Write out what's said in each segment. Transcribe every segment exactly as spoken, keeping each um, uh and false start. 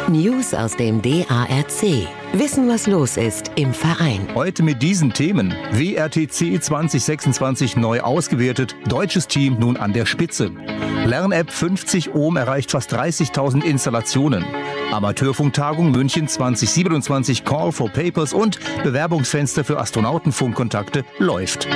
News aus dem D A R C. Wissen, was los ist im Verein. Heute mit diesen Themen. W R T C zwanzig sechsundzwanzig neu ausgewertet, deutsches Team nun an der Spitze. Lern-App fünfzig Ohm erreicht fast dreißigtausend Installationen. Amateurfunktagung München zwanzig siebenundzwanzig Call for Papers und Bewerbungsfenster für Astronautenfunkkontakte läuft.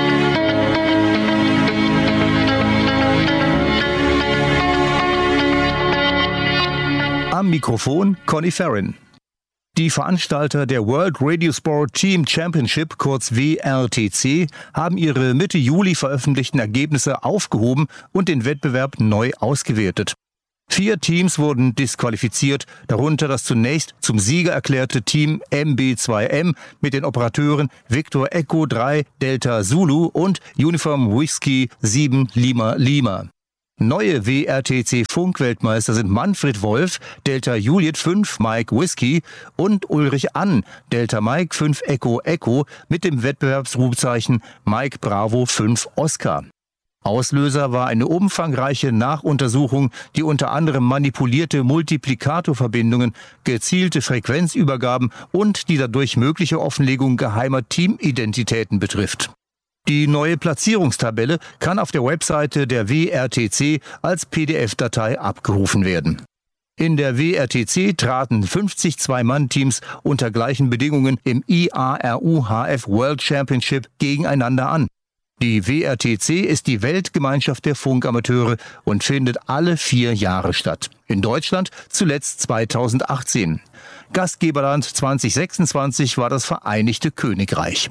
Am Mikrofon Conny Ferrin. Die Veranstalter der World Radio Sport Team Championship, kurz W R T C, haben ihre Mitte Juli veröffentlichten Ergebnisse aufgehoben und den Wettbewerb neu ausgewertet. Vier Teams wurden disqualifiziert, darunter das zunächst zum Sieger erklärte Team M B zwei M mit den Operateuren Victor Echo drei Delta Zulu und Uniform Whiskey sieben Lima Lima. Neue W R T C-Funkweltmeister sind Manfred Wolf, Delta Juliet fünf Mike Whiskey und Ulrich Ann, Delta Mike fünf Echo Echo mit dem Wettbewerbsrufzeichen Mike Bravo fünf Oscar. Auslöser war eine umfangreiche Nachuntersuchung, die unter anderem manipulierte Multiplikatorverbindungen, gezielte Frequenzübergaben und die dadurch mögliche Offenlegung geheimer Teamidentitäten betrifft. Die neue Platzierungstabelle kann auf der Webseite der W R T C als P D F-Datei abgerufen werden. In der W R T C traten fünfzig Zwei-Mann-Teams unter gleichen Bedingungen im I A R U H F World Championship gegeneinander an. Die W R T C ist die Weltgemeinschaft der Funkamateure und findet alle vier Jahre statt. In Deutschland zuletzt zweitausendachtzehn. Gastgeberland zwanzig sechsundzwanzig war das Vereinigte Königreich.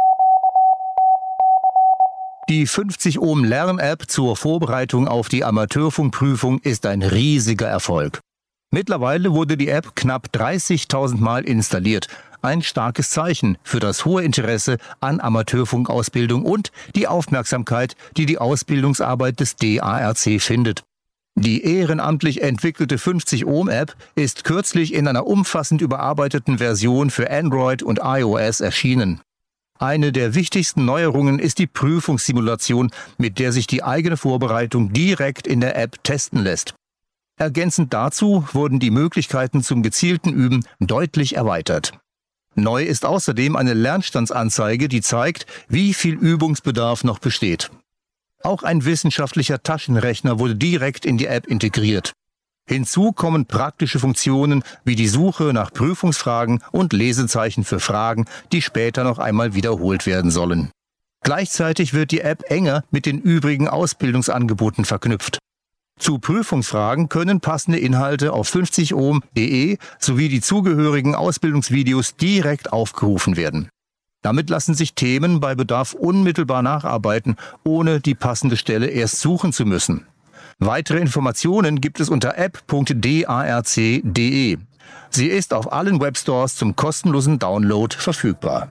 Die fünfzig Ohm Lern-App zur Vorbereitung auf die Amateurfunkprüfung ist ein riesiger Erfolg. Mittlerweile wurde die App knapp dreißigtausend Mal installiert. Ein starkes Zeichen für das hohe Interesse an Amateurfunkausbildung und die Aufmerksamkeit, die die Ausbildungsarbeit des D A R C findet. Die ehrenamtlich entwickelte fünfzig Ohm App ist kürzlich in einer umfassend überarbeiteten Version für Android und iOS erschienen. Eine der wichtigsten Neuerungen ist die Prüfungssimulation, mit der sich die eigene Vorbereitung direkt in der App testen lässt. Ergänzend dazu wurden die Möglichkeiten zum gezielten Üben deutlich erweitert. Neu ist außerdem eine Lernstandsanzeige, die zeigt, wie viel Übungsbedarf noch besteht. Auch ein wissenschaftlicher Taschenrechner wurde direkt in die App integriert. Hinzu kommen praktische Funktionen wie die Suche nach Prüfungsfragen und Lesezeichen für Fragen, die später noch einmal wiederholt werden sollen. Gleichzeitig wird die App enger mit den übrigen Ausbildungsangeboten verknüpft. Zu Prüfungsfragen können passende Inhalte auf fünfzig ohm punkt de sowie die zugehörigen Ausbildungsvideos direkt aufgerufen werden. Damit lassen sich Themen bei Bedarf unmittelbar nacharbeiten, ohne die passende Stelle erst suchen zu müssen. Weitere Informationen gibt es unter app punkt darc punkt de. Sie ist auf allen Webstores zum kostenlosen Download verfügbar.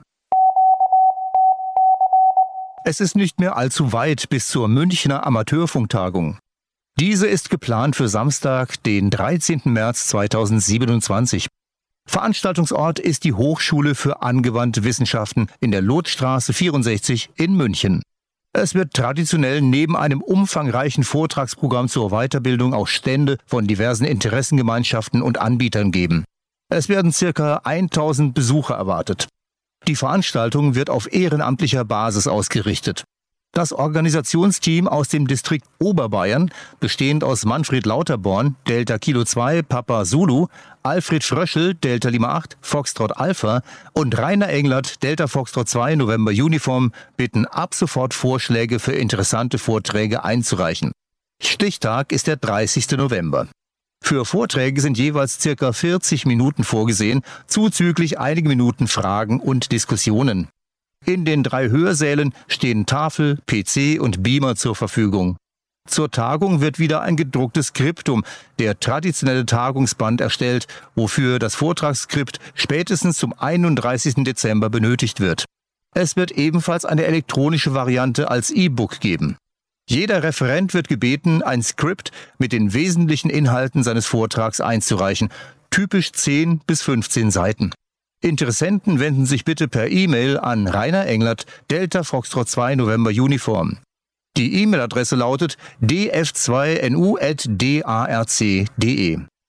Es ist nicht mehr allzu weit bis zur Münchner Amateurfunktagung. Diese ist geplant für Samstag, den dreizehnten März zweitausendsiebenundzwanzig. Veranstaltungsort ist die Hochschule für angewandte Wissenschaften in der Lothstraße vierundsechzig in München. Es wird traditionell neben einem umfangreichen Vortragsprogramm zur Weiterbildung auch Stände von diversen Interessengemeinschaften und Anbietern geben. Es werden circa tausend Besucher erwartet. Die Veranstaltung wird auf ehrenamtlicher Basis ausgerichtet. Das Organisationsteam aus dem Distrikt Oberbayern, bestehend aus Manfred Lauterborn, Delta Kilo zwei, Papa Zulu, Alfred Fröschel, Delta Lima acht, Foxtrot Alpha und Rainer Englert, Delta Foxtrot zwei, November Uniform, bitten ab sofort Vorschläge für interessante Vorträge einzureichen. Stichtag ist der dreißigste November. Für Vorträge sind jeweils circa vierzig Minuten vorgesehen, zuzüglich einige Minuten Fragen und Diskussionen. In den drei Hörsälen stehen Tafel, P C und Beamer zur Verfügung. Zur Tagung wird wieder ein gedrucktes Skriptum, der traditionelle Tagungsband, erstellt, wofür das Vortragsskript spätestens zum einunddreißigsten Dezember benötigt wird. Es wird ebenfalls eine elektronische Variante als E-Book geben. Jeder Referent wird gebeten, ein Skript mit den wesentlichen Inhalten seines Vortrags einzureichen, typisch zehn bis fünfzehn Seiten. Interessenten wenden sich bitte per E-Mail an Rainer Englert, Delta Foxtrot zwei November Uniform. Die E-Mail-Adresse lautet d f zwei n u at darc punkt de.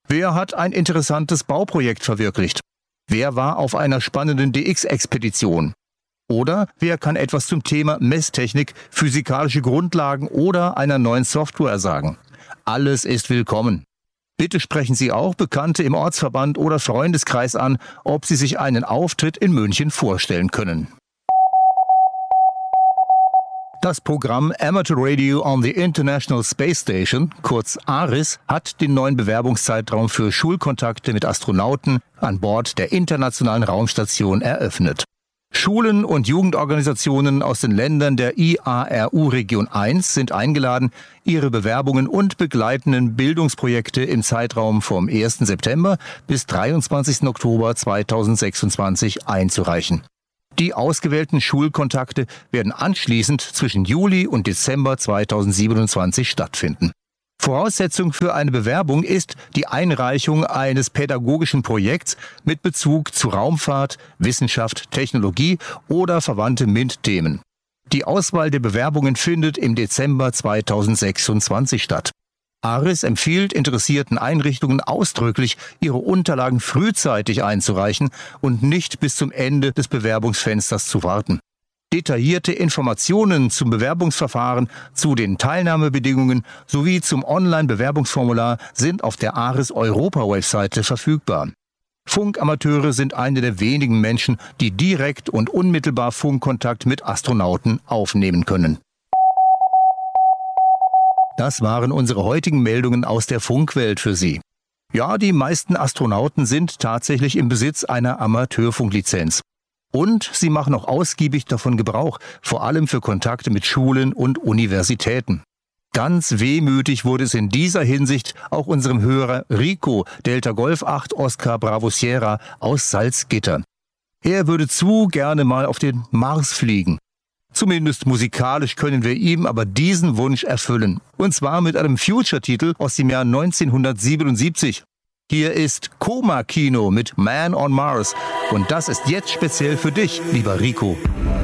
Wer hat ein interessantes Bauprojekt verwirklicht? Wer war auf einer spannenden D X-Expedition? Oder wer kann etwas zum Thema Messtechnik, physikalische Grundlagen oder einer neuen Software sagen? Alles ist willkommen. Bitte sprechen Sie auch Bekannte im Ortsverband oder Freundeskreis an, ob sie sich einen Auftritt in München vorstellen können. Das Programm Amateur Radio on the International Space Station, kurz ARISS, hat den neuen Bewerbungszeitraum für Schulkontakte mit Astronauten an Bord der Internationalen Raumstation eröffnet. Schulen und Jugendorganisationen aus den Ländern der I A R U-Region eins sind eingeladen, ihre Bewerbungen und begleitenden Bildungsprojekte im Zeitraum vom ersten September bis dreiundzwanzigsten Oktober zweitausendsechsundzwanzig einzureichen. Die ausgewählten Schulkontakte werden anschließend zwischen Juli und Dezember zweitausendsiebenundzwanzig stattfinden. Voraussetzung für eine Bewerbung ist die Einreichung eines pädagogischen Projekts mit Bezug zu Raumfahrt, Wissenschaft, Technologie oder verwandte MINT-Themen. Die Auswahl der Bewerbungen findet im Dezember zweitausendsechsundzwanzig statt. ARISS empfiehlt interessierten Einrichtungen ausdrücklich, ihre Unterlagen frühzeitig einzureichen und nicht bis zum Ende des Bewerbungsfensters zu warten. Detaillierte Informationen zum Bewerbungsverfahren, zu den Teilnahmebedingungen sowie zum Online-Bewerbungsformular sind auf der ARISS-Europa-Webseite verfügbar. Funkamateure sind eine der wenigen Menschen, die direkt und unmittelbar Funkkontakt mit Astronauten aufnehmen können. Das waren unsere heutigen Meldungen aus der Funkwelt für Sie. Ja, die meisten Astronauten sind tatsächlich im Besitz einer Amateurfunklizenz. Und sie machen auch ausgiebig davon Gebrauch, vor allem für Kontakte mit Schulen und Universitäten. Ganz wehmütig wurde es in dieser Hinsicht auch unserem Hörer Rico, Delta Golf acht Oscar Bravo Sierra aus Salzgitter. Er würde zu gerne mal auf den Mars fliegen. Zumindest musikalisch können wir ihm aber diesen Wunsch erfüllen. Und zwar mit einem Future-Titel aus dem Jahr neunzehnhundertsiebenundsiebzig. Hier ist Coma Kino mit Man on Mars. Und das ist jetzt speziell für dich, lieber Rico.